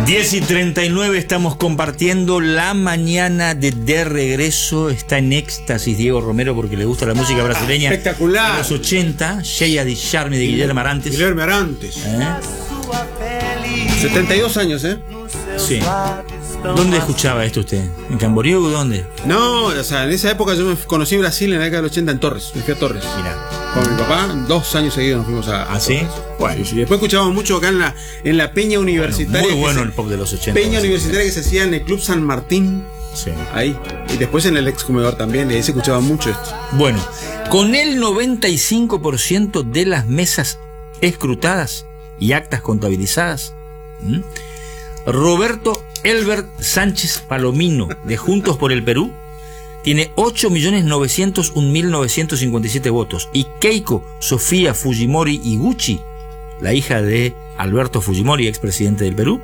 10:39 estamos compartiendo la mañana de regreso. Está en éxtasis Diego Romero porque le gusta la música brasileña. Espectacular. De los 80, Cheia de Charme de Guillermo Arantes. 72 años, Sí. ¿Dónde escuchaba esto usted? ¿En Camboriú? ¿Dónde? No, o sea, en esa época yo me conocí Brasil en la década del 80 en Torres. Me fui a Torres. Mirá. Con mi papá, 2 años seguidos nos fuimos a ¿sí? Torres. Bueno, sí. Después escuchábamos mucho acá en la peña universitaria. Muy bueno el pop de los 80. Peña universitaria que se hacía en el Club San Martín. Sí. Ahí. Y después en el ex comedor también. Y ahí se escuchaba mucho esto. Bueno, con el 95% de las mesas escrutadas y actas contabilizadas, Roberto Elbert Sánchez Palomino, de Juntos por el Perú, tiene 8.901.957 votos. Y Keiko Sofía Fujimori Iguchi, la hija de Alberto Fujimori, expresidente del Perú,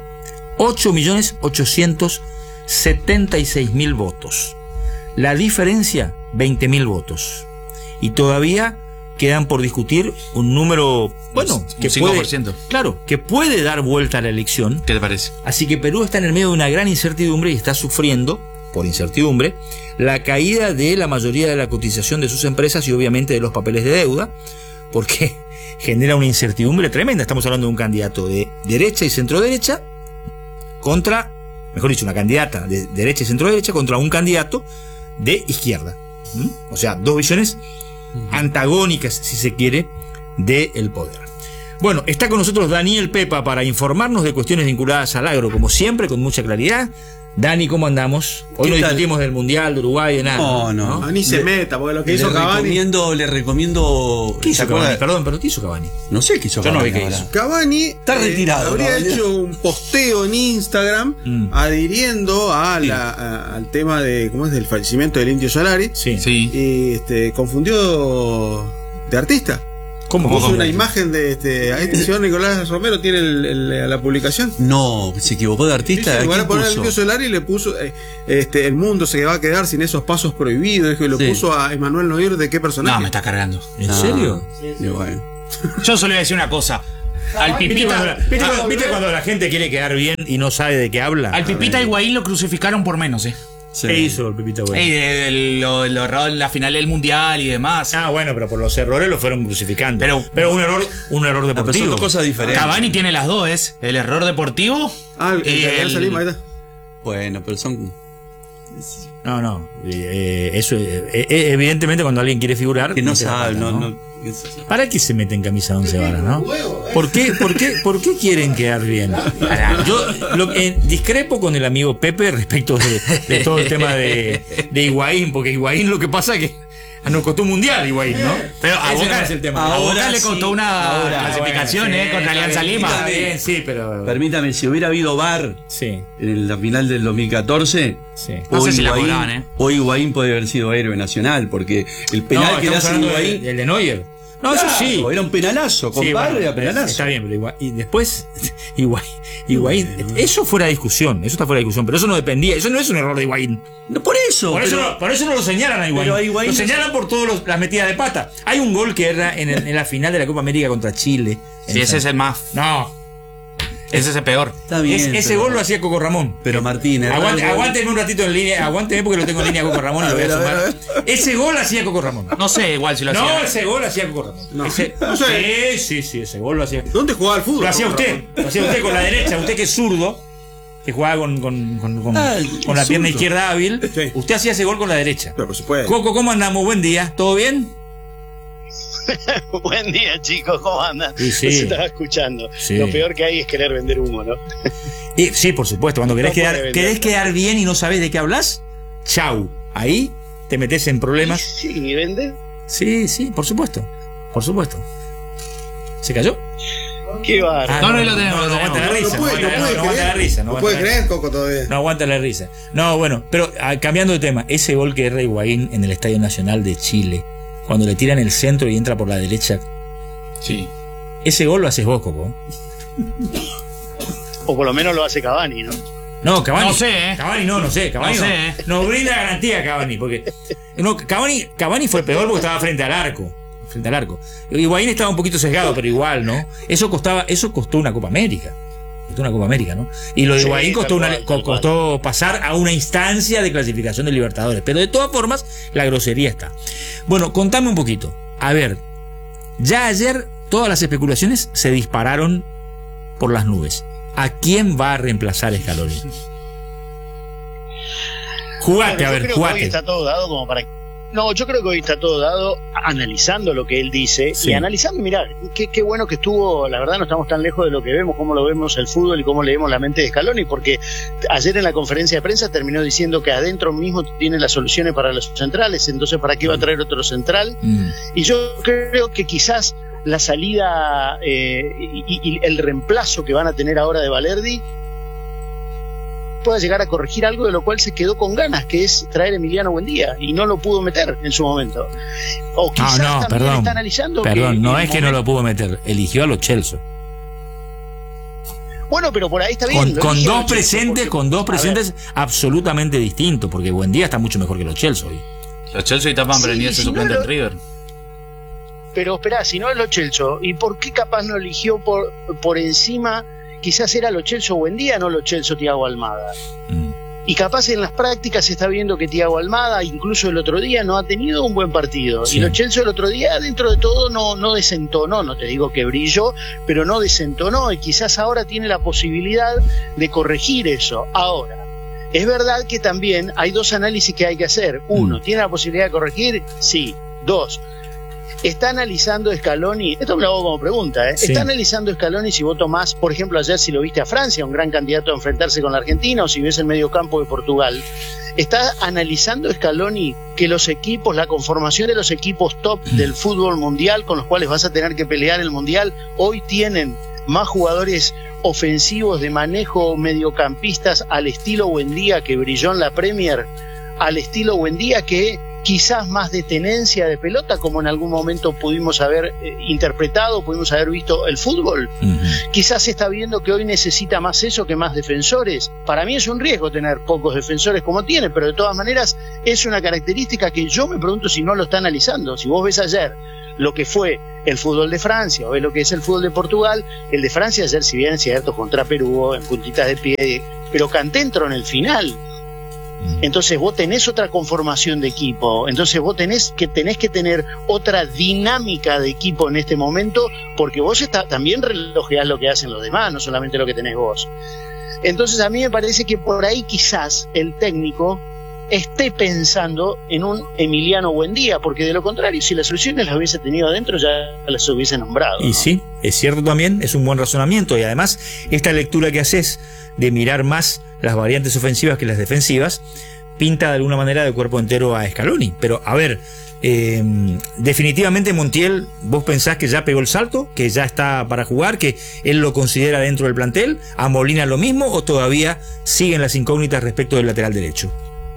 8.876.000 votos. La diferencia, 20.000 votos. Y todavía quedan por discutir un número, bueno, que 5%. puede, claro, que puede dar vuelta a la elección. ¿Qué te parece? Así que Perú está en el medio de una gran incertidumbre y está sufriendo, por incertidumbre, la caída de la mayoría de la cotización de sus empresas y obviamente de los papeles de deuda, porque genera una incertidumbre tremenda. Estamos hablando de un candidato de derecha y centro-derecha contra, mejor dicho, una candidata de derecha y centro-derecha contra un candidato de izquierda. O sea, dos visiones antagónicas, si se quiere, del poder. Bueno, está con nosotros Daniel Pepa para informarnos de cuestiones vinculadas al agro, como siempre, con mucha claridad. Dani, ¿cómo andamos? Hoy no discutimos del Mundial de Uruguay, de nada. No, ni se meta, porque lo que hizo Cavani. Le recomiendo. ¿Qué hizo Cavani? Perdón, pero ¿qué hizo Cavani? No sé qué hizo Cavani. Yo no vi qué hizo. Cavani está retirado. Habría hecho un posteo en Instagram adhiriendo a al tema de, ¿cómo es? Del fallecimiento del Indio Solari. Sí. Y confundió de artista. ¿Cómo? Puso una imagen de ahí el señor Nicolás Romero tiene la publicación. No, se equivocó de artista. Sí, van a poner al Indio Solari y le puso el mundo se va a quedar sin esos pasos prohibidos. Y lo puso a Emanuel Noir. ¿De qué personaje? No, me está cargando. ¿En serio? Sí. Bueno. Yo solo voy a decir una cosa. Al Pipita. ¿Viste cuando la gente quiere quedar bien y no sabe de qué habla? Al Pipita Higuaín lo crucificaron por menos, Sí. ¿Qué hizo el Pipita Higuaín? Lo erró en la final del Mundial y demás. Ah, bueno, pero por los errores lo fueron crucificando. Pero un error deportivo. Son dos cosas diferentes. Cavani tiene las dos, el error deportivo. El Salim, ahí está. Bueno, pero son. No. Eso evidentemente cuando alguien quiere figurar. Que no sabe, ¿Para qué se mete en camisa 11 varas, no? ¿Por qué quieren quedar bien? Yo discrepo con el amigo Pepe respecto de todo el tema de Higuaín, porque Higuaín lo que pasa es que nos costó un mundial Higuaín, ¿no? Pero a ese Boca, no es el tema. a Boca le costó una clasificación, bueno, contra Alianza Lima. Está bien, sí, pero. Permítame, si hubiera habido VAR en la final del 2014, no sé si la cobraban, hoy Higuaín puede haber sido héroe nacional, porque el penal que le hace Higuaín. El de Neuer. No, claro, eso sí. Era un penalazo, compadre, era penalazo. Está bien, pero igual. Y después, Higuaín, eso fuera de discusión, eso está fuera de discusión, pero eso no dependía, eso no es un error de Higuaín. No, por eso no lo señalan a Higuaín. Lo señalan por todas las metidas de pata. Hay un gol que erra en la final de la Copa América contra Chile. Sí, ese es el más. No. Ese es el peor. Está bien. Ese gol lo hacía Coco Ramón. Pero Martín, aguánteme un ratito en línea, aguánteme porque lo tengo en línea Coco Ramón y lo voy a sumar. Ese gol hacía Coco Ramón. No sé igual si lo hacía. No, ese gol hacía Coco Ramón. No sé. Sí, ese gol lo hacía. ¿Dónde jugaba al fútbol? Lo hacía usted con la derecha, usted que es zurdo, que jugaba con la pierna izquierda hábil. Sí. Usted hacía ese gol con la derecha. Pero por supuesto. Coco, ¿cómo andamos? Buen día, ¿todo bien? Buen día, chicos, ¿cómo andan? Sí. Los estaba escuchando. Sí. Lo peor que hay es querer vender humo, ¿no? Sí, por supuesto. Cuando querés quedar bien y no sabés de qué hablas, chau. Ahí te metes en problemas. Sí, ¿vende? Sí, por supuesto. ¿Se cayó? Qué bárbaro. No lo tenemos. No aguanta la risa. No aguanta la risa. No puede creer, Coco, todavía. No aguanta la risa. No, bueno, pero cambiando de tema, ese gol que erra Higuaín en el Estadio Nacional de Chile, cuando le tiran el centro y entra por la derecha. Sí. Ese gol lo haces vos, Coco. O por lo menos lo hace Cavani, ¿no? No, Cavani. No sé, Cavani no sé. Cavani no no. sé, Nos brinda garantía Cavani, porque. No, Cavani fue peor porque estaba frente al arco. Higuaín estaba un poquito sesgado, pero igual, ¿no? Eso costó una Copa América. Costó una Copa América, ¿no? Y lo de Sí, Higuaín tal cual, tal costó pasar a una instancia de clasificación de Libertadores. Pero de todas formas, la grosería está. Bueno, contame un poquito. A ver, ya ayer todas las especulaciones se dispararon por las nubes. ¿A quién va a reemplazar Scaloni? Jugate, a ver, Yo creo que jugate. hoy está todo dado como para... No, yo creo que hoy está todo dado analizando lo que él dice Sí. y analizando, mirá, qué bueno que estuvo, la verdad no estamos tan lejos de lo que vemos, cómo lo vemos el fútbol y cómo leemos la mente de Scaloni, porque ayer en la conferencia de prensa terminó diciendo que adentro mismo tiene las soluciones para los centrales, entonces ¿para qué va a traer otro central? Y yo creo que quizás la salida y el reemplazo que van a tener ahora de Valerdi pueda llegar a corregir algo de lo cual se quedó con ganas, que es traer a Emiliano Buendía, y no lo pudo meter en su momento. O quizás también perdón. está analizando Perdón, que no en es que no lo pudo meter, eligió a Lo Celso. Bueno, pero por ahí está bien. Con dos presentes absolutamente distintos, porque Buendía está mucho mejor que Lo Celso hoy. Los Chelsea y tapan prendía ese suplente en River. Pero esperá, si no es Lo Celso, ¿y por qué capaz no eligió por encima? Quizás era Lo Celso Buendía, no Lo Celso Thiago Almada. Y capaz en las prácticas se está viendo que Thiago Almada, incluso el otro día, no ha tenido un buen partido. Sí. Y Lo Celso el otro día, dentro de todo, no desentonó. No te digo que brilló, pero no desentonó. Y quizás ahora tiene la posibilidad de corregir eso. Ahora, es verdad que también hay dos análisis que hay que hacer. Uno, ¿tiene la posibilidad de corregir? Sí. Dos, ¿está analizando Scaloni? Esto me lo hago como pregunta, ¿eh? Sí. ¿Está analizando Scaloni si vos tomás, por ejemplo, ayer si lo viste a Francia, un gran candidato a enfrentarse con la Argentina, o si ves el mediocampo de Portugal? ¿Está analizando Scaloni que los equipos, la conformación de los equipos top del fútbol mundial con los cuales vas a tener que pelear el mundial, hoy tienen más jugadores ofensivos de manejo mediocampistas al estilo Buendía que brilló en la Premier, al estilo Buendía que quizás más de tenencia de pelota, como en algún momento pudimos haber interpretado, pudimos haber visto el fútbol? Quizás se está viendo que hoy necesita más eso que más defensores. Para mí es un riesgo tener pocos defensores como tiene, pero de todas maneras es una característica que yo me pregunto si no lo está analizando. Si vos ves ayer lo que fue el fútbol de Francia o ves lo que es el fútbol de Portugal, el de Francia ayer, si bien es cierto, contra Perú, en puntitas de pie, pero Kanté entró en el final. Entonces vos tenés otra conformación de equipo, entonces vos tenés que tener otra dinámica de equipo en este momento, porque vos también relojeás lo que hacen los demás, no solamente lo que tenés vos. Entonces a mí me parece que por ahí quizás el técnico esté pensando en un Emiliano Buendía, porque de lo contrario, si las soluciones las hubiese tenido adentro, ya las hubiese nombrado, ¿no? Y sí, es cierto también, es un buen razonamiento, y además esta lectura que haces de mirar más las variantes ofensivas que las defensivas pinta de alguna manera de cuerpo entero a Scaloni. Pero a ver, definitivamente Montiel, ¿vos pensás que ya pegó el salto, que ya está para jugar, que él lo considera dentro del plantel? ¿A Molina lo mismo o todavía siguen las incógnitas respecto del lateral derecho?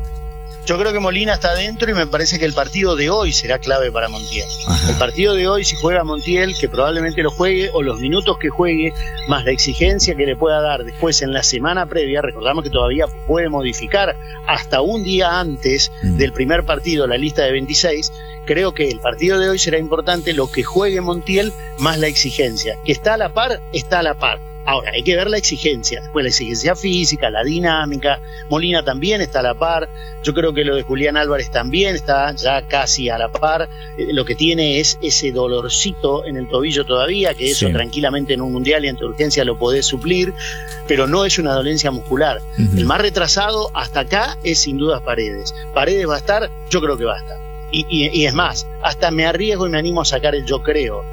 Yo creo que Molina está adentro y me parece que el partido de hoy será clave para Montiel. Ajá. El partido de hoy, si juega Montiel, que probablemente lo juegue, o los minutos que juegue, más la exigencia que le pueda dar después en la semana previa, recordamos que todavía puede modificar hasta un día antes del primer partido la lista de 26, creo que el partido de hoy será importante lo que juegue Montiel más la exigencia. Que está a la par, está a la par. Ahora, hay que ver la exigencia, después la exigencia física, la dinámica. Molina también está a la par. Yo creo que lo de Julián Álvarez también está ya casi a la par. Lo que tiene es ese dolorcito en el tobillo todavía, que eso tranquilamente en un mundial y ante urgencia lo podés suplir, pero no es una dolencia muscular. El más retrasado hasta acá es sin dudas Paredes. Paredes va a estar, yo creo que va a estar. Y es más, hasta me arriesgo y me animo a sacar el yo creo.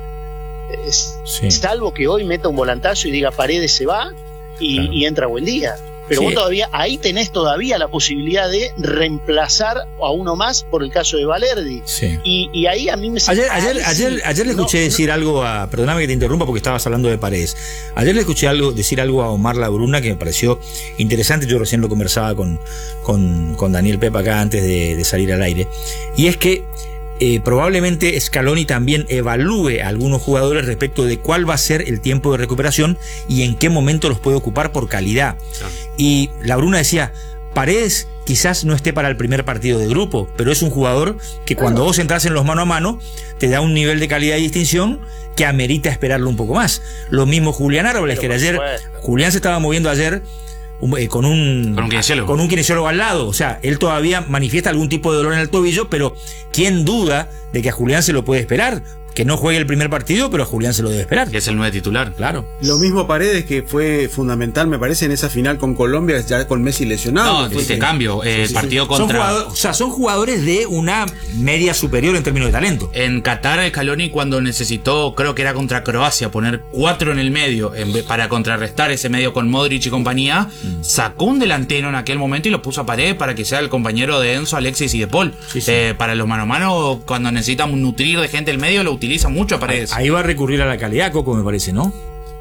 Salvo que hoy meta un volantazo y diga Paredes se va y entra Buendía. Pero vos todavía, ahí tenés todavía la posibilidad de reemplazar a uno más por el caso de Valerdi. Y ahí a mí me... Ayer le escuché decir algo a... Perdóname que te interrumpa porque estabas hablando de Paredes. Ayer le escuché decir algo a Omar Labruna que me pareció interesante. Yo recién lo conversaba con Daniel Pepa acá antes de salir al aire. Y es que probablemente Scaloni también evalúe a algunos jugadores respecto de cuál va a ser el tiempo de recuperación y en qué momento los puede ocupar por calidad. Y Labruna decía, Paredes quizás no esté para el primer partido de grupo, pero es un jugador que cuando vos entras en los mano a mano te da un nivel de calidad y distinción que amerita esperarlo un poco más. Lo mismo Julián Árboles, que ayer Julián se estaba moviendo ayer con un kinesiólogo al lado. O sea, él todavía manifiesta algún tipo de dolor en el tobillo, pero ¿quién duda de que a Julián se lo puede esperar? Que no juegue el primer partido, pero a Julián se lo debe esperar. Que es el 9 titular. Claro. Lo mismo Paredes, que fue fundamental, me parece, en esa final con Colombia, ya con Messi lesionado. No, fuiste cambio. Partido contra... Son jugadores de una media superior en términos de talento. En Qatar, Scaloni, cuando necesitó, creo que era contra Croacia, poner 4 en el medio para contrarrestar ese medio con Modric y compañía, sacó un delantero en aquel momento y lo puso a Paredes para que sea el compañero de Enzo, Alexis y de Paul. Para los mano a mano, cuando necesitan nutrir de gente el medio, lo utiliza mucho a Paredes. Ahí va a recurrir a la calidad, Coco, me parece, ¿no?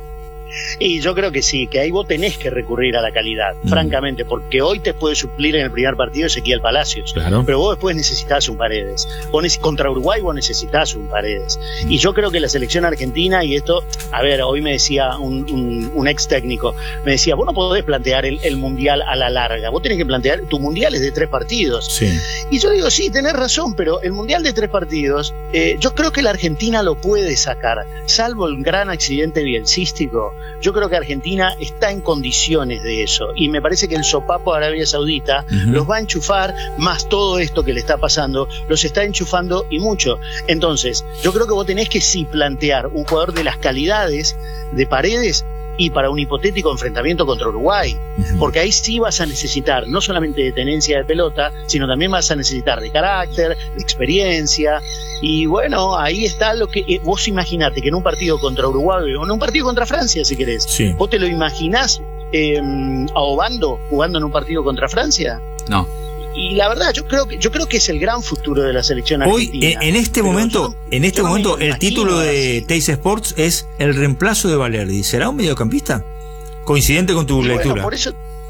Y yo creo que sí, que ahí vos tenés que recurrir a la calidad, francamente, porque hoy te puede suplir en el primer partido Ezequiel Palacios, claro, pero vos después necesitas un Paredes. Contra Uruguay vos necesitas un Paredes. Y yo creo que la selección argentina, y esto, a ver, hoy me decía un ex técnico, me decía, vos no podés plantear el mundial a la larga, vos tenés que plantear, tu mundial es de 3 partidos. Sí. Y yo digo, sí, tenés razón, pero el mundial de 3 partidos, yo creo que la Argentina lo puede sacar, salvo el gran accidente bielcístico. Yo creo que Argentina está en condiciones de eso, y me parece que el sopapo de Arabia Saudita los va a enchufar, más todo esto que le está pasando, los está enchufando y mucho. Entonces, yo creo que vos tenés que sí plantear un jugador de las calidades de Paredes y para un hipotético enfrentamiento contra Uruguay, porque ahí sí vas a necesitar no solamente de tenencia de pelota, sino también vas a necesitar de carácter, de experiencia, y bueno, ahí está lo que vos imaginate que en un partido contra Uruguay o en un partido contra Francia, si querés, vos te lo imaginás a Obando jugando en un partido contra Francia. No. Y la verdad, yo creo que es el gran futuro de la selección argentina. Hoy, en este momento, el título de Teis Sports es el reemplazo de Valerdi. ¿Será un mediocampista? Coincidente con tu lectura. Por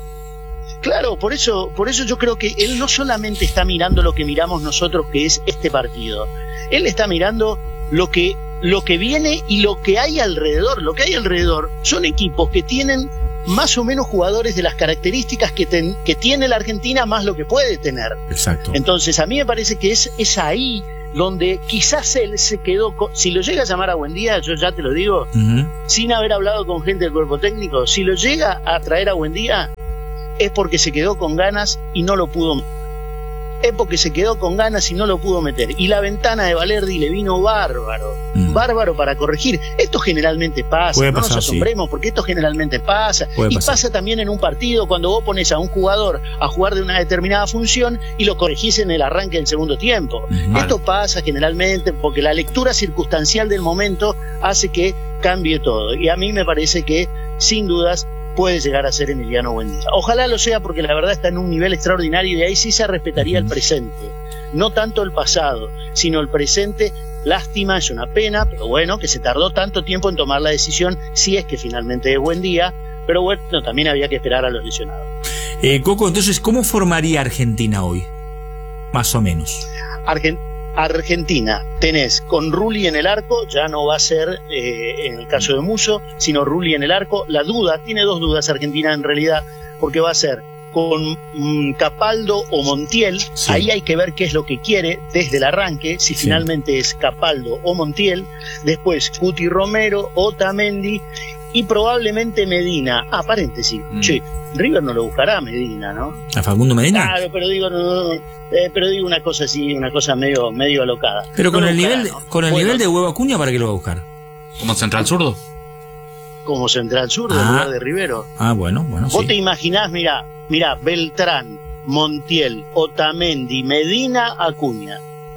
eso yo creo que él no solamente está mirando lo que miramos nosotros, que es este partido. Él está mirando lo que viene y lo que hay alrededor. Lo que hay alrededor son equipos que tienen más o menos jugadores de las características que tiene la Argentina, más lo que puede tener. Exacto. Entonces a mí me parece que es ahí donde quizás él se quedó si lo llega a llamar a Buendía, yo ya te lo digo, sin haber hablado con gente del cuerpo técnico, si lo llega a traer a Buendía es porque se quedó con ganas y no lo pudo meter. Es porque se quedó con ganas y no lo pudo meter. Y la ventana de Valerdi le vino bárbaro para corregir. Esto generalmente pasa, no nos asombremos, porque esto generalmente pasa. Y pasa también en un partido cuando vos pones a un jugador a jugar de una determinada función y lo corregís en el arranque del segundo tiempo. Esto pasa generalmente porque la lectura circunstancial del momento hace que cambie todo. Y a mí me parece que, sin dudas, puede llegar a ser Emiliano Buendía. Ojalá lo sea, porque la verdad está en un nivel extraordinario y ahí sí se respetaría el presente, no tanto el pasado, sino el presente. Lástima, es una pena, pero bueno, que se tardó tanto tiempo en tomar la decisión, si es que finalmente es Buendía, pero bueno, también había que esperar a los lesionados. Coco, entonces, ¿cómo formaría Argentina hoy? Más o menos. Argentina, tenés con Rulli en el arco, ya no va a ser en el caso de Musso, sino Rulli en el arco. La duda, tiene 2 dudas Argentina en realidad, porque va a ser con Capaldo o Montiel. Ahí hay que ver qué es lo que quiere desde el arranque, si finalmente es Capaldo o Montiel. Después Cuti Romero, Otamendi y probablemente Medina. Paréntesis, River no lo buscará a Medina, ¿no? ¿A Facundo Medina? Claro, pero digo, pero digo una cosa así, una cosa medio alocada. Pero con el nivel de Huevo Acuña, ¿para qué lo va a buscar? ¿Como central zurdo? Como central zurdo, en lugar de Rivero. Bueno, Vos te imaginás, mirá, Beltrán, Montiel, Otamendi, Medina, Acuña.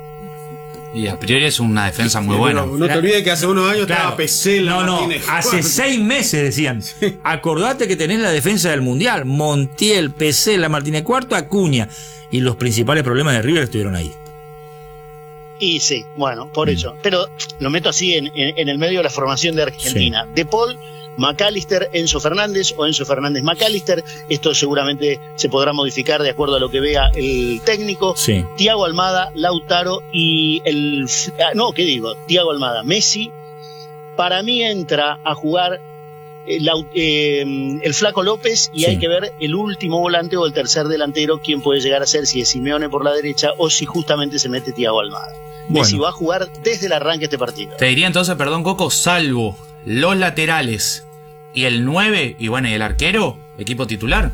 Y a priori es una defensa muy buena. No te olvides que hace unos años estaba Pesela. Hace 6 meses decían. Acordate que tenés la defensa del Mundial. Montiel, Pesela, Martínez Cuarto, Acuña. Y los principales problemas de River estuvieron ahí. Y sí, bueno, por eso. Pero lo meto así en el medio de la formación de Argentina. De Paul, McAllister, Enzo Fernández o Enzo Fernández McAllister. Esto seguramente se podrá modificar de acuerdo a lo que vea el técnico. Thiago Almada, Lautaro y Thiago Almada, Messi. Para mí entra a jugar el Flaco López y hay que ver el último volante o el tercer delantero quién puede llegar a ser, si es Simeone por la derecha o si justamente se mete Thiago Almada. Messi va a jugar desde el arranque este partido. Te diría entonces, perdón Coco, salvo los laterales y el 9 y bueno, y el arquero, equipo titular.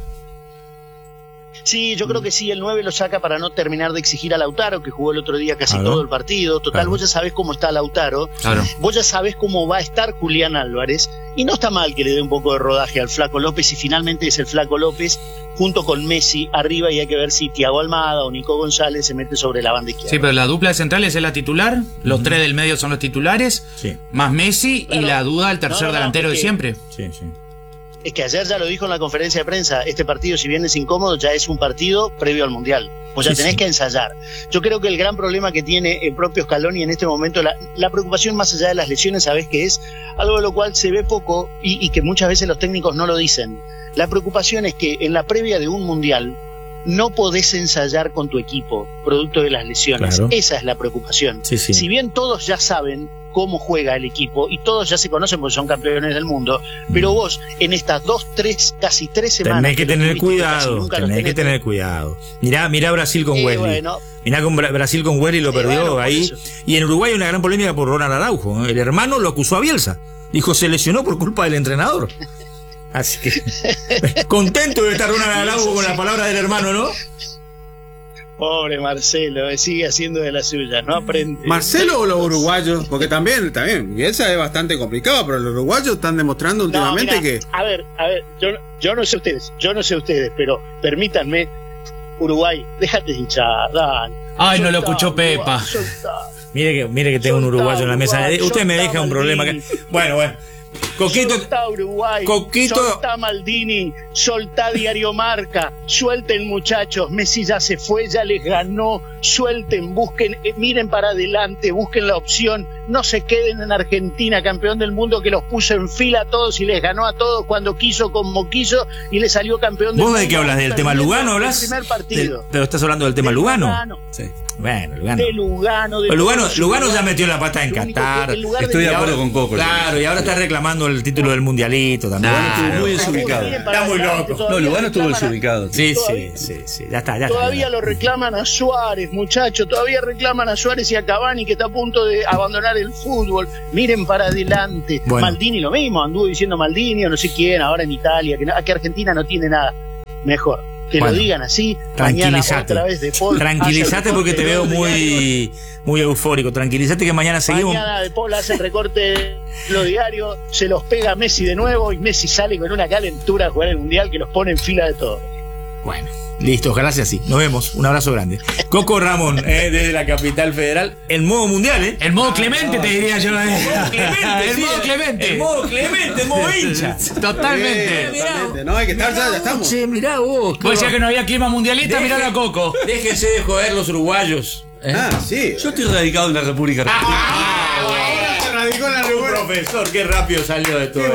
Sí, yo creo que sí, el 9 lo saca para no terminar de exigir a Lautaro, que jugó el otro día casi todo el partido. Total, vos ya sabés cómo está Lautaro, vos ya sabés cómo va a estar Julián Álvarez, y no está mal que le dé un poco de rodaje al Flaco López, y finalmente es el Flaco López junto con Messi arriba, y hay que ver si Thiago Almada o Nico González se mete sobre la banda izquierda. Sí, pero la dupla de centrales es la titular, los tres del medio son los titulares, más Messi, y la duda al tercer delantero de siempre. Sí, sí. Es que ayer ya lo dijo en la conferencia de prensa, este partido, si bien es incómodo, ya es un partido previo al Mundial. Pues ya tenés que ensayar. Yo creo que el gran problema que tiene el propio Scaloni en este momento, la preocupación más allá de las lesiones, ¿sabés qué es? Algo de lo cual se ve poco y que muchas veces los técnicos no lo dicen. La preocupación es que en la previa de un Mundial no podés ensayar con tu equipo, producto de las lesiones. Claro. Esa es la preocupación. Sí, sí. Si bien todos ya saben cómo juega el equipo y todos ya se conocen porque son campeones del mundo, pero vos en estas 2, 3, casi 3 semanas tenés que tener cuidado. Mirá Brasil con Wesley. Bueno, mirá con Brasil con Wesley, lo perdió ahí. Y en Uruguay hay una gran polémica por Ronald Araujo. El hermano lo acusó a Bielsa. Dijo, se lesionó por culpa del entrenador. Así que contento de estar Ronald Araujo con la palabra del hermano, ¿no? Pobre Marcelo, sigue haciendo de la suya, no aprende. ¿Marcelo o los uruguayos? Porque también, Bielsa es bastante complicado, pero los uruguayos están demostrando últimamente que... A ver, yo no sé ustedes, pero permítanme, Uruguay, déjate de hinchar, Dan. Ay, no lo escuchó Pepa. Mire que tengo un uruguayo en la mesa. Usted me deja un problema acá. Bueno. Coquito, soltá Uruguay, soltá Maldini, soltá Diario Marca, suelten muchachos, Messi ya se fue, ya les ganó, suelten, busquen, miren para adelante, busquen la opción, no se queden en Argentina, campeón del mundo que los puso en fila a todos y les ganó a todos cuando quiso, como quiso y le salió campeón del mundo. ¿Vos de qué hablas? ¿Del tema Lugano hablas? Primer partido. Pero estás hablando del tema Lugano. Sí. Bueno, Lugano ya metió la pata en Qatar. Estoy de acuerdo con Coco. Claro, y ahora está reclamando el título del mundialito también. Lugano estuvo muy desubicado. Está muy loco. No, Lugano estuvo desubicado. Sí. Ya está. Todavía lo reclaman a Suárez, muchachos. Todavía reclaman a Suárez y a Cavani, que está a punto de abandonar el fútbol. Miren para adelante. Bueno. Maldini lo mismo, anduvo diciendo Maldini o no sé quién, ahora en Italia, que Argentina no tiene nada mejor. Que lo digan así, mañana otra vez De Paul. Tranquilízate porque te veo muy eufórico. Tranquilízate que mañana seguimos. Mañana De Paul hace el recorte de los diarios, se los pega a Messi de nuevo y Messi sale con una calentura a jugar el Mundial que los pone en fila de todo. Bueno, listo, ojalá sea así. Nos vemos, un abrazo grande. Coco Ramón, desde la capital federal. El modo mundial, ¿eh? El modo Clemente, te diría yo. El modo Clemente, el modo hincha. Totalmente. No, hay que estar ya estamos. Che, mirá vos. Vos decías que no había clima mundialista, mirá a Coco. Déjense de joder los uruguayos. Sí. Yo estoy radicado en la República Argentina. Radicó en la República. Profesor, qué rápido salió de todo.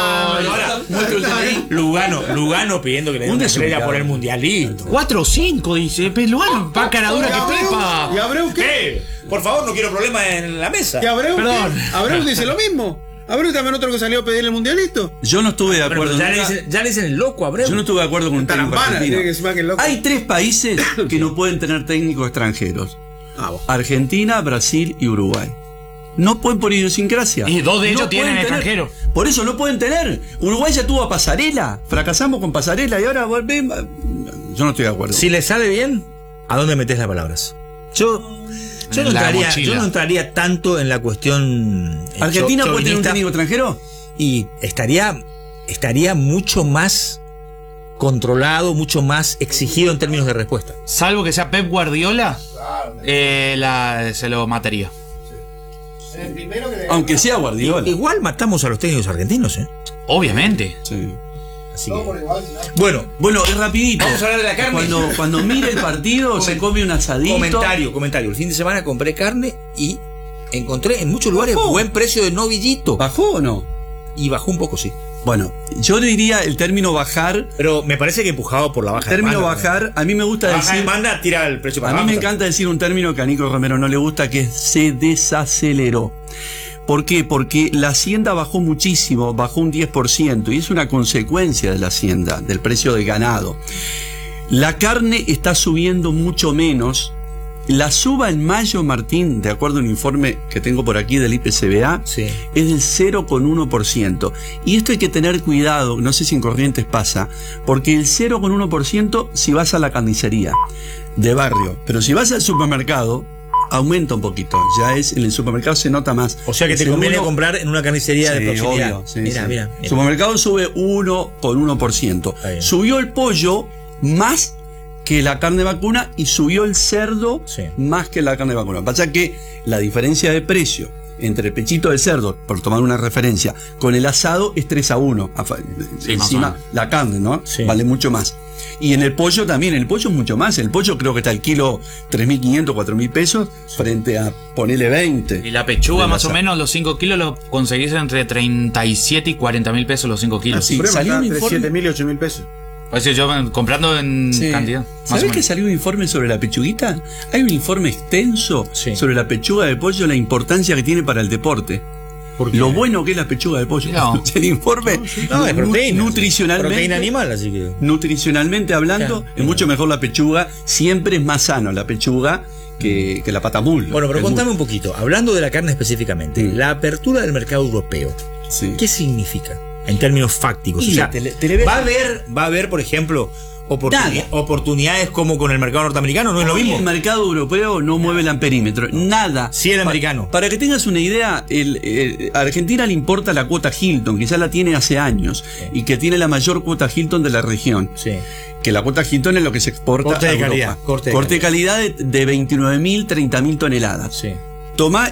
Lugano pidiendo que le den una estrella por el mundialito. 4 o 5, dice. Lugano, va cara dura que Pepa. ¿Y Abreu qué? Por favor, no quiero problemas en la mesa. ¿Y Abreu? Perdón. Abreu dice lo mismo. Abreu también otro que salió a pedir el mundialito. Yo no estuve de acuerdo. Ya le dicen el loco a Abreu. Yo no estuve de acuerdo con un técnico argentino. Hay 3 países que no pueden tener técnicos extranjeros. Argentina, Brasil y Uruguay. No pueden por idiosincrasia. Y 2 de ellos tienen extranjeros. Por eso no pueden tener. Uruguay ya tuvo a Pasarela. Fracasamos con Pasarela y ahora volvemos. Yo no estoy de acuerdo. Si le sale bien, ¿a dónde metes las palabras? Yo no entraría tanto en la cuestión. ¿Argentina puede tener un técnico extranjero? Y estaría mucho más controlado, mucho más exigido en términos de respuesta. Salvo que sea Pep Guardiola, se lo mataría. Aunque sea Guardiola. Igual matamos a los técnicos argentinos, ¿eh? Obviamente. Sí. Así que... Bueno, es rapidito. Vamos a hablar de la carne. Cuando mire el partido se come un asadito. Comentario. El fin de semana compré carne y encontré en muchos lugares buen precio de novillito. ¿Bajó o no? Y bajó un poco, sí. Bueno, yo diría el término bajar. Pero me parece que empujado por la baja demanda. El término bajar, a mí me gusta decir. Baja demanda, tira el precio para abajo. A mí me encanta decir un término que a Nico Romero no le gusta, que es se desaceleró. ¿Por qué? Porque la hacienda bajó muchísimo, bajó un 10%, y es una consecuencia de la hacienda, del precio del ganado. La carne está subiendo mucho menos. La suba en mayo, Martín, de acuerdo a un informe que tengo por aquí del IPCBA, sí, es del 0,1%. Y esto hay que tener cuidado, no sé si en Corrientes pasa, porque el 0,1% si vas a la carnicería de barrio, pero si vas al supermercado, aumenta un poquito. Ya es, en el supermercado se nota más. O sea que te conviene comprar en una carnicería de proximidad. Obvio, sí, mira. El supermercado sube 1,1%. Subió el pollo más que la carne vacuna y subió el cerdo más que la carne vacuna. Pasa que la diferencia de precio entre el pechito de cerdo, por tomar una referencia, con el asado es 3-1. Encima la carne, ¿no? Sí. Vale mucho más. Y en el pollo también, el pollo es mucho más. El pollo creo que está el kilo 3.500, 4.000 pesos frente a ponerle 20. Y la pechuga más o menos, los 5 kilos los conseguís entre 37 y 40.000 pesos los 5 kilos. Sí, salió entre 7.000 y 8.000 pesos. Pues yo comprando en cantidad. ¿Sabés que salió un informe sobre la pechuguita? Hay un informe extenso sobre la pechuga de pollo, la importancia que tiene para el deporte. Lo bueno que es la pechuga de pollo. No. El informe es proteína, nutricionalmente. Proteína animal, así que. Nutricionalmente hablando, es mucho mejor la pechuga. Siempre es más sano la pechuga que la patamul. Bueno, pero contame un poquito. Hablando de la carne específicamente, la apertura del mercado europeo, ¿qué significa? En términos fácticos. O sea, va a haber, por ejemplo, oportunidades como con el mercado norteamericano, ¿no es lo mismo? El mercado europeo no mueve el amperímetro, nada. Sí, el americano. Para que tengas una idea, a Argentina le importa la cuota Hilton, que ya la tiene hace años, y que tiene la mayor cuota Hilton de la región. Sí. Que la cuota Hilton es lo que se exporta a Europa. Corte de calidad de 29.000, 30.000 toneladas. Sí. Tomá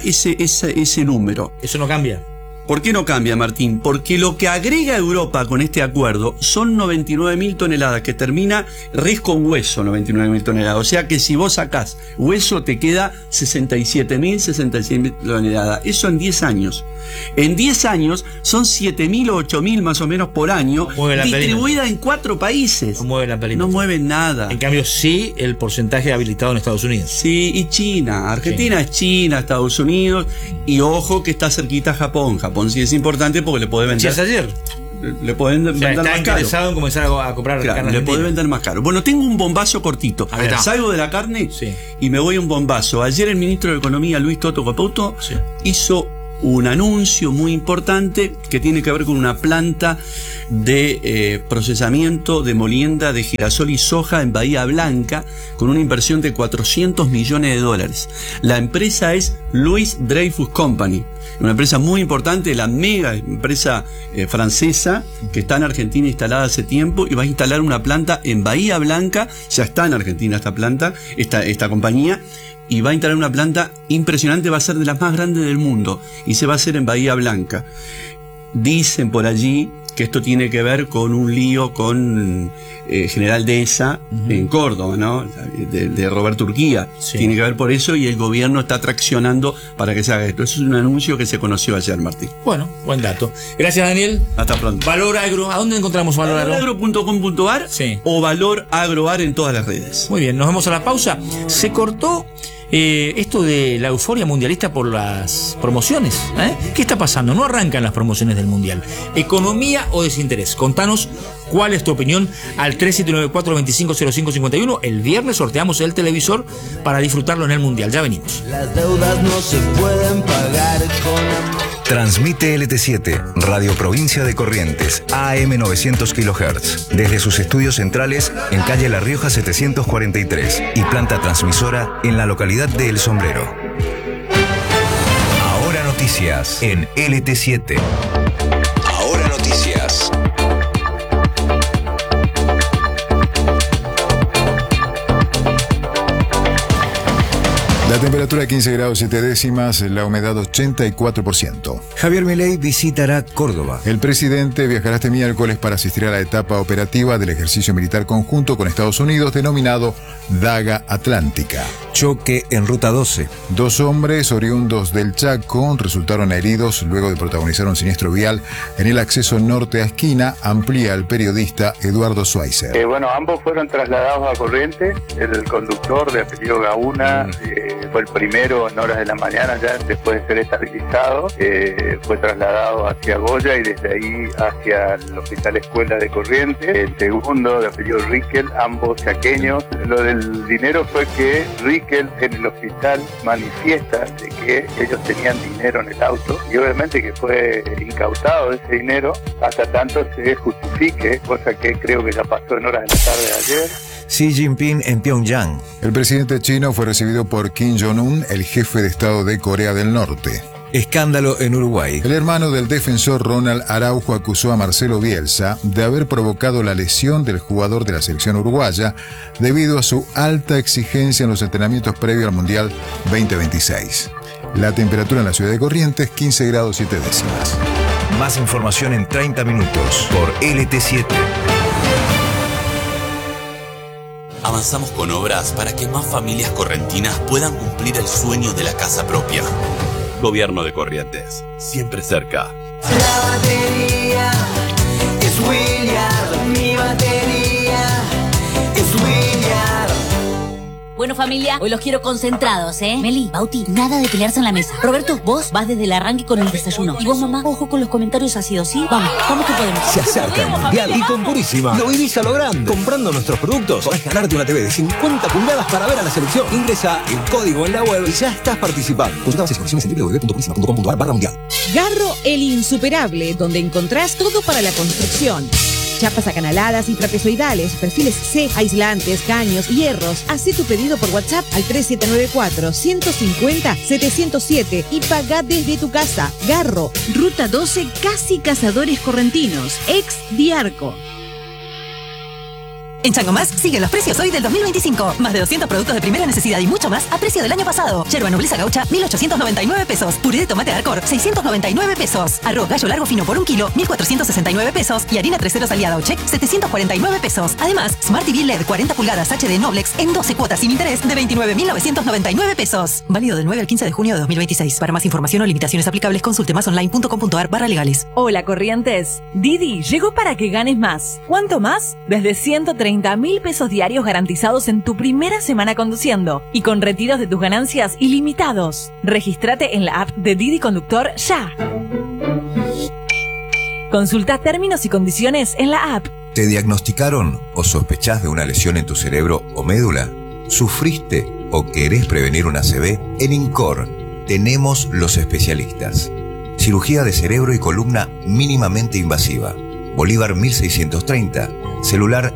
ese número. Eso no cambia. ¿Por qué no cambia, Martín? Porque lo que agrega Europa con este acuerdo son 99.000 toneladas, que termina res con hueso, 99.000 toneladas. O sea que si vos sacás hueso te queda 67.000, 66.000 toneladas. Eso en 10 años. En 10 años son 7.000 o 8.000 más o menos por año, distribuida en 4 países. No mueve la película. No mueve nada. En cambio, sí el porcentaje habilitado en Estados Unidos. Sí, y China. Argentina es China, Estados Unidos, y ojo que está cerquita a Japón. Japón sí es importante porque le puede vender. Sí, es ayer. Le pueden vender más caro. Está interesado en comenzar a comprar carne argentina. Le puede vender más caro. Bueno, tengo un bombazo cortito. Salgo de la carne y me voy a un bombazo. Ayer el ministro de Economía, Luis Toto Caputo, hizo un anuncio muy importante que tiene que ver con una planta de procesamiento de molienda de girasol y soja en Bahía Blanca, con una inversión de $400 millones. La empresa es Louis Dreyfus Company, una empresa muy importante, la mega empresa francesa que está en Argentina instalada hace tiempo, y va a instalar una planta en Bahía Blanca. Ya está en Argentina esta planta, esta compañía, y va a instalar una planta impresionante, va a ser de las más grandes del mundo, y se va a hacer en Bahía Blanca. Dicen por allí que esto tiene que ver con un lío con General Dehesa en Córdoba, ¿no? De Roberto Urquía. Tiene que ver por eso, y el gobierno está traccionando para que se haga esto. Eso es un anuncio que se conoció ayer, Martín. Bueno, buen dato. Gracias, Daniel. Hasta pronto. Valor Agro, ¿a dónde encontramos Valor Agro? valoragro.com.ar o Valor Agroar en todas las redes. Muy bien, nos vamos a la pausa. Se cortó esto de la euforia mundialista por las promociones. ¿Qué está pasando? No arrancan las promociones del Mundial. ¿Economía o desinterés? Contanos cuál es tu opinión al 3794-250551. El viernes sorteamos el televisor para disfrutarlo en el Mundial. Ya venimos. Las deudas no se pueden pagar con amor. Transmite LT7, Radio Provincia de Corrientes, AM 900 kHz, desde sus estudios centrales en calle La Rioja 743 y planta transmisora en la localidad de El Sombrero. Ahora noticias en LT7. Ahora noticias. La temperatura 15 grados 7 décimas, la humedad 84%. Javier Milei visitará Córdoba. El presidente viajará este miércoles para asistir a la etapa operativa del ejercicio militar conjunto con Estados Unidos denominado Daga Atlántica. Choque en Ruta 12. 2 hombres oriundos del Chaco resultaron heridos luego de protagonizar un siniestro vial en el acceso norte a Esquina, amplía el periodista Eduardo Schweizer. Ambos fueron trasladados a Corrientes. El conductor de apellido Gauna fue el primero en horas de la mañana, ya después de ser estabilizado, fue trasladado hacia Goya y desde ahí hacia el Hospital Escuela de Corrientes. El segundo, de apellido Riquel, ambos chaqueños. Lo del dinero fue que Riquel en el hospital manifiesta de que ellos tenían dinero en el auto y obviamente que fue incautado ese dinero hasta tanto se justifique, cosa que creo que ya pasó en horas de la tarde de ayer. Xi Jinping en Pyongyang. El presidente chino fue recibido por Kim Jong-un, el jefe de Estado de Corea del Norte. Escándalo en Uruguay. El hermano del defensor Ronald Araujo acusó a Marcelo Bielsa de haber provocado la lesión del jugador de la selección uruguaya debido a su alta exigencia en los entrenamientos previos al Mundial 2026. La temperatura en la ciudad de Corrientes, 15 grados 7 décimas. Más información en 30 minutos por LT7. Avanzamos con obras para que más familias correntinas puedan cumplir el sueño de la casa propia. Gobierno de Corrientes, siempre cerca. La batería es Williard, mi batería es Williard. Bueno, familia, hoy los quiero concentrados, ¿eh? Meli, Bauti, nada de pelearse en la mesa. Roberto, vos vas desde el arranque con el desayuno. Y vos, mamá, ojo con los comentarios ácidos, ¿sí? Vamos que podemos. Se acerca el Mundial y con Purísima lo vivís a lo grande. Comprando nuestros productos podés ganarte una TV de 50 pulgadas para ver a la selección. Ingresa el código en la web y ya estás participando. Consulta bases y condiciones en www.purísima.com.ar/mundial. Garro el Insuperable, donde encontrás todo para la construcción. Chapas acanaladas y trapezoidales, perfiles C, aislantes, caños, hierros. Hacé tu pedido por WhatsApp al 3794-150-707 y pagá desde tu casa. Garro, Ruta 12, casi Cazadores Correntinos, ex Diarco. En Changomás siguen los precios hoy del 2025. Más de 200 productos de primera necesidad y mucho más a precio del año pasado. Yerba nobleza gaucha, 1.899 pesos. Puré de tomate Arcor, 699 pesos. Arroz gallo largo fino por 1 kilo, 1.469 pesos. Y harina 3 ceros aliada Check, 749 pesos. Además, Smart TV LED 40 pulgadas HD Noblex en 12 cuotas sin interés de 29.999 pesos. Válido del 9 al 15 de junio de 2026. Para más información o limitaciones aplicables, consulte masonline.com.ar/legales. Hola, Corrientes. Didi llegó para que ganes más. ¿Cuánto más? Desde 130.000 pesos diarios garantizados en tu primera semana conduciendo y con retiros de tus ganancias ilimitados. Regístrate en la app de Didi Conductor ya. Consulta términos y condiciones en la app. ¿Te diagnosticaron o sospechás de una lesión en tu cerebro o médula? ¿Sufriste o querés prevenir un ACV? En INCOR tenemos los especialistas. Cirugía de cerebro y columna mínimamente invasiva. Bolívar 1630. Celular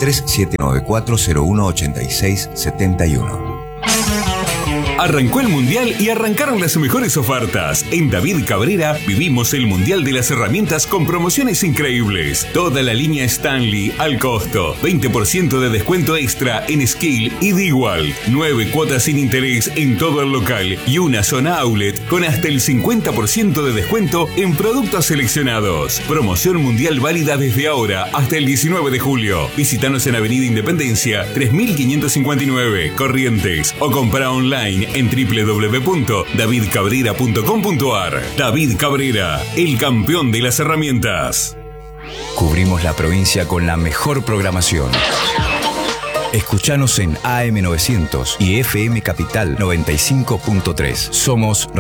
3794-018671. Arrancó el Mundial y arrancaron las mejores ofertas. En David Cabrera vivimos el Mundial de las herramientas con promociones increíbles. Toda la línea Stanley al costo. 20% de descuento extra en Skill y Digual. 9 cuotas sin interés en todo el local y una zona outlet con hasta el 50% de descuento en productos seleccionados. Promoción mundial válida desde ahora hasta el 19 de julio. Visítanos en Avenida Independencia 3559 Corrientes o compra online en www.davidcabrera.com.ar. David Cabrera, el campeón de las herramientas. Cubrimos la provincia con la mejor programación. Escuchanos en AM900 y FM Capital 95.3. Somos